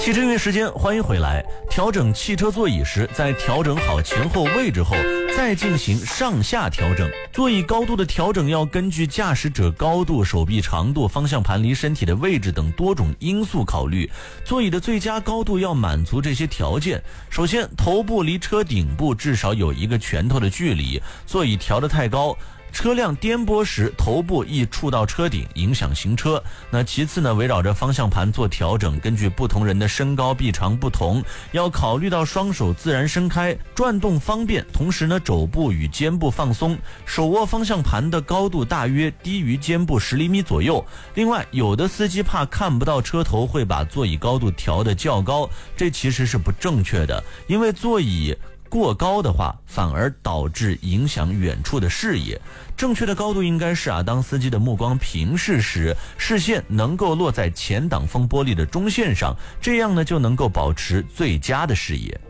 汽车音乐时间，欢迎回来。调整汽车座椅时，在调整好前后位置后，再进行上下调整。座椅高度的调整要根据驾驶者高度、手臂长度、方向盘离身体的位置等多种因素考虑。座椅的最佳高度要满足这些条件。首先，头部离车顶部至少有1个拳头的距离。座椅调得太高，车辆颠簸时头部易触到车顶，影响行车。那其次呢，围绕着方向盘做调整，根据不同人的身高臂长不同，要考虑到双手自然伸开，转动方便，同时呢肘部与肩部放松，手握方向盘的高度大约低于肩部10厘米左右。另外，有的司机怕看不到车头，会把座椅高度调得较高，这其实是不正确的，因为座椅过高的话，反而导致影响远处的视野。正确的高度应该是当司机的目光平视时，视线能够落在前挡风玻璃的中线上，这样呢就能够保持最佳的视野。